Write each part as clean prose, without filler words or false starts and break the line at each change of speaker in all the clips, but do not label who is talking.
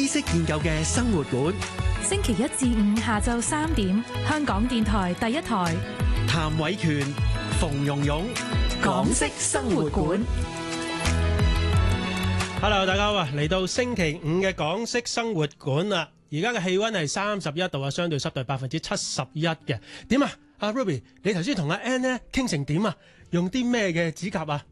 識研究嘅生活館，
星期一至五下晝3點，香港電台第一台。
譚偉權、馮蓉蓉，港式生活館。
Hello， 大家好啊！嚟到星期五嘅港式生活館啦，而家嘅氣溫係31度啊，相對濕度71%嘅。點啊？阿 Ruby， 你頭先同阿 Ann 咧傾成點啊？用啲咩嘅指甲啊？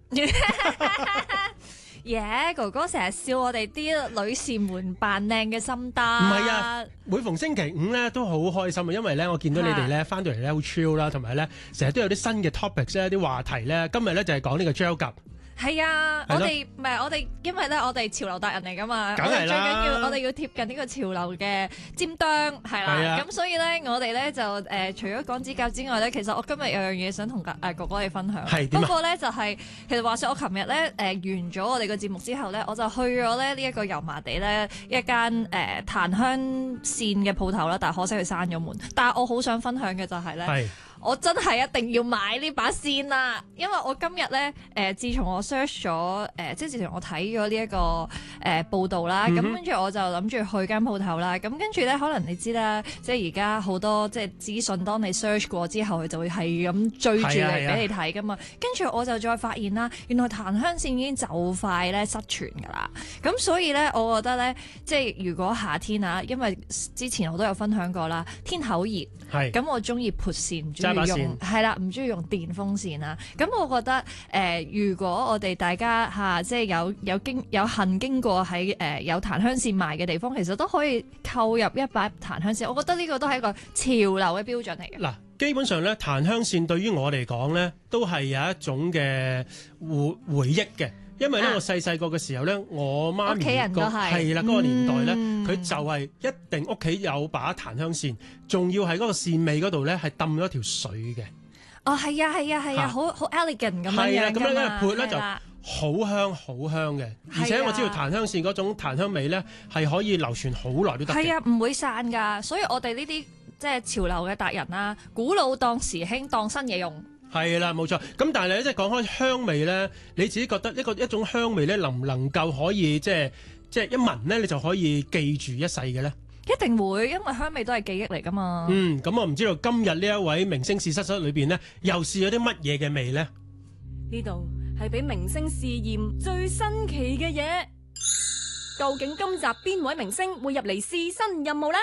哥哥成日笑我哋啲女士們扮靚嘅心得。
唔係啊，每逢星期五咧都好開心啊，因為咧我見到你哋咧翻到嚟咧好 chill 啦，同埋咧成日都有啲新嘅 topics 咧，啲話題咧。今日咧就係講呢個 gel 甲。
係啊，我哋因為咧我哋潮流達人嚟噶嘛，
梗係啦，
最緊要我哋要貼近呢個潮流嘅尖端，係啦。咁所以咧我哋咧就除咗講指甲之外咧，其實我今日有樣嘢想同哥哥你分享。
係點啊？
不過咧就係其實話說我琴日咧完咗我哋個節目之後咧，我就去咗咧呢一個油麻地咧一間檀香線嘅鋪頭啦，但係可惜佢閂咗門。但係我好想分享嘅就係咧。我真係一定要買呢把線啦，因為我今日咧自從我 search 咗即係自從我睇咗呢一個報道啦，咁跟住我就諗住去間鋪頭啦。咁跟住咧，可能你知啦，即係而家好多即係資訊，當你 search 過之後，佢就會係咁追住嚟俾你睇噶嘛。跟住我就再發現啦，原來檀香線已經就快咧失傳噶啦。咁所以咧，我覺得咧，即係如果夏天啊，因為之前我都有分享過啦，天口熱，咁我中意撥線。係啦，唔中意用電風扇啦。咁我覺得如果我哋大家即係有幸經過喺有檀香線賣嘅地方，其實都可以購入一把檀香線。我覺得呢個都係一個潮流嘅標準嚟嘅。
嗱，基本上咧，檀香線對於我嚟講咧，都係有一種嘅回憶嘅。因為咧，我細個嘅時候咧，我媽咪係啦，嗰個年代咧，佢就係一定屋企有把檀香線，仲要係嗰個線尾嗰度咧係揼咗條水嘅。
哦，係啊，好 elegant 咁樣㗎嘛。係啊，
咁咧潑咧就好香嘅，而且我知道檀香線嗰種檀香味咧係可以流傳好耐都得嘅。係啊，
唔會散㗎，所以我哋呢啲即係潮流嘅達人啦，古老當時興，當新嘢用。
係啦，冇錯。咁但係咧，即係講開香味咧，你自己覺得一種香味咧，能唔能夠可以即係一聞咧，你就可以記住一世嘅咧？
一定會，因為香味都係記憶嚟噶嘛。
咁我唔知道今日呢一位明星試室裏邊呢，又試咗啲乜嘢嘅味咧？
呢度係俾明星試驗最新奇嘅嘢，究竟今集邊位明星會入嚟試新任務咧？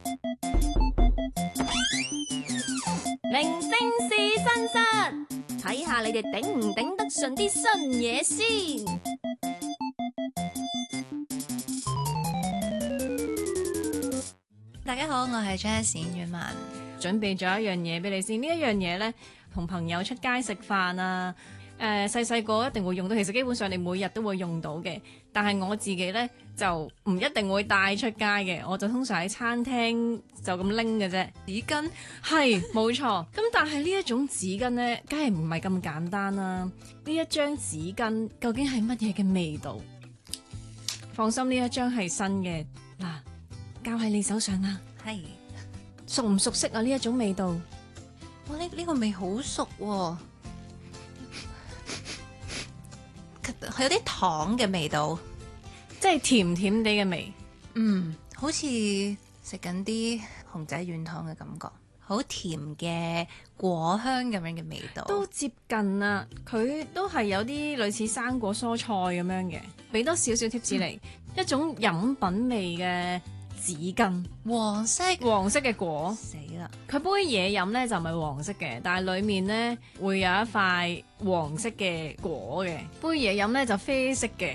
明星試新室，睇下你哋頂唔頂得順啲新嘢先。
大家好，我係 Jess 阮文，
準備咗一樣嘢俾你先。呢一樣嘢呢，同朋友出街食飯啊，細個一定會用到。其實基本上你每日都會用到嘅，但係我自己呢，就唔一定會帶出街嘅，我就通常喺餐廳就咁拎嘅啫。
紙巾
係冇錯，咁但係呢一種紙巾呢，梗係唔係咁簡單啦。呢一張紙巾究竟係乜嘢嘅味道？放心，呢一張係新嘅，嗱，交喺你手上啦。
係
熟唔熟悉啊？呢一種味道，
哇！呢個味好熟喎，佢有啲糖嘅味道，
即係甜甜地嘅味。
好似食緊啲熊仔軟糖嘅感覺，好甜嘅果香咁樣嘅味道，
都接近啦。佢都係有啲類似生果蔬菜咁樣嘅，俾多少少貼士嚟，一種飲品味嘅紙巾，黃色嘅果，
死啦！
佢杯嘢飲咧就唔係黃色嘅，但係裡面咧會有一塊黃色嘅果嘅。杯嘢飲咧就啡色嘅，